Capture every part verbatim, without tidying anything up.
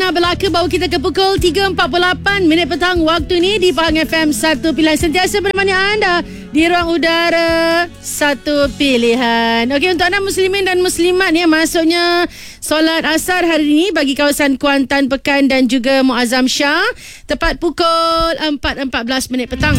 tengah berlaku bawa kita ke pukul tiga empat puluh lapan minit petang waktu ni di Pahang F M, satu pilihan sentiasa menemani anda di ruang udara, satu pilihan. Okey, untuk anda muslimin dan muslimat ya, masuknya solat asar hari ini bagi kawasan Kuantan, Pekan dan juga Muazzam Shah tepat pukul empat empat belas minit petang.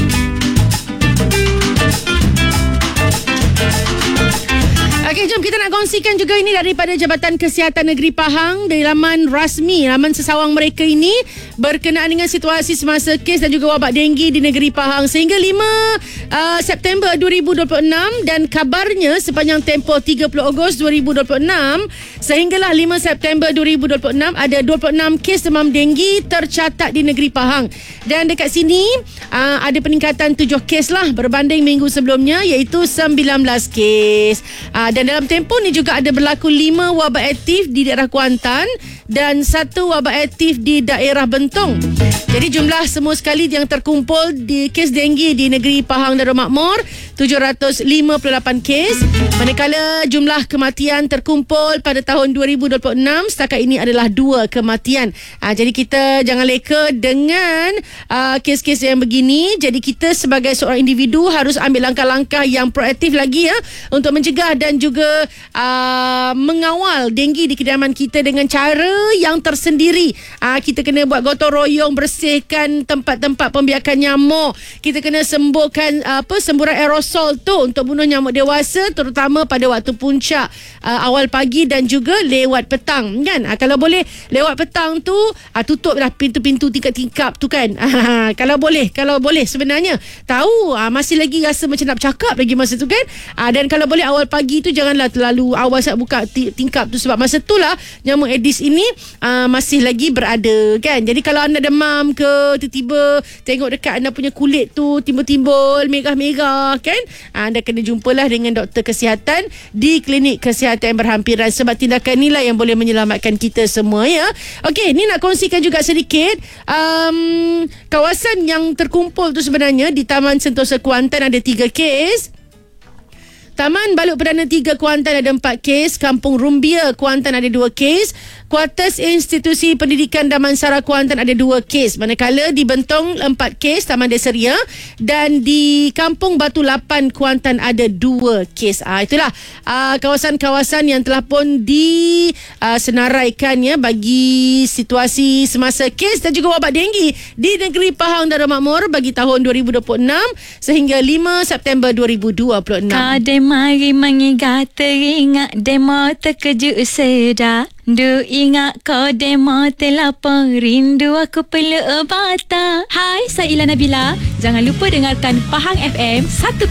Okey, jom kita nak kongsikan juga ini daripada Jabatan Kesihatan Negeri Pahang. Dari laman rasmi, laman sesawang mereka ini berkenaan dengan situasi semasa kes dan juga wabak denggi di negeri Pahang sehingga lima uh, September dua ribu dua puluh enam, dan kabarnya sepanjang tempoh tiga puluh Ogos dua ribu dua puluh enam sehinggalah lima September dua ribu dua puluh enam ada dua puluh enam kes demam denggi tercatat di negeri Pahang. Dan dekat sini uh, ada peningkatan tujuh kes lah berbanding minggu sebelumnya, iaitu sembilan belas kes. Uh, dan dalam tempoh ni juga ada berlaku lima wabak aktif di daerah Kuantan dan satu wabak aktif di daerah Bentong. Jadi jumlah semua sekali yang terkumpul di kes denggi di negeri Pahang Darul Makmur tujuh ratus lima puluh lapan kes, manakala jumlah kematian terkumpul pada tahun dua ribu dua puluh enam setakat ini adalah dua kematian. Ha, jadi kita jangan leka dengan uh, kes-kes yang begini. Jadi kita sebagai seorang individu harus ambil langkah-langkah yang proaktif lagi ya, untuk mencegah dan juga uh, mengawal denggi di kediaman kita dengan cara yang tersendiri. Uh, kita kena buat gotong royong, bersihkan tempat-tempat pembiakan nyamuk. Kita kena sembuhkan uh, apa semburan aerosol tu untuk bunuh nyamuk dewasa, terutama pada waktu puncak uh, awal pagi dan juga lewat petang kan. Uh, kalau boleh lewat petang tu uh, tutuplah pintu-pintu tingkap-tingkap tu kan. Uh, kalau boleh, kalau boleh sebenarnya. Tahu uh, masih lagi rasa macam nak bercakap lagi masa tu kan. Uh, dan kalau boleh awal pagi tu janganlah terlalu awal saat buka tingkap tu, sebab masa tu lah nyamuk Aedes ini uh, masih lagi berada kan. Jadi kalau anda demam ke, tiba-tiba tengok dekat anda punya kulit tu timbul-timbul merah-merah kan, anda kena jumpalah dengan doktor kesihatan di klinik kesihatan yang berhampiran, sebab tindakan inilah yang boleh menyelamatkan kita semua ya. Okey, ni nak kongsikan juga sedikit um, kawasan yang terkumpul tu sebenarnya di Taman Sentosa Kuantan ada tiga kes. Taman Baluk Perdana tiga Kuantan ada empat kes, Kampung Rumbia Kuantan ada dua kes, Kuartus Institusi Pendidikan Damansara Kuantan ada dua kes, manakala di Bentong empat kes, Taman Deseria, dan di Kampung Batu Lapan Kuantan ada dua kes. Ah, itulah ah, kawasan-kawasan yang telah pun disenaraikan ya bagi situasi semasa kes dan juga wabak denggi di negeri Pahang Darul Makmur bagi tahun dua ribu dua puluh enam sehingga lima September dua ribu dua puluh enam. Kadang mari mengingat teringat demo terkejut sedar. Du ingat kau demo terlapar, rindu aku peluk bata. Hai, saya Ila Nabila. Jangan lupa dengarkan Pahang F M satu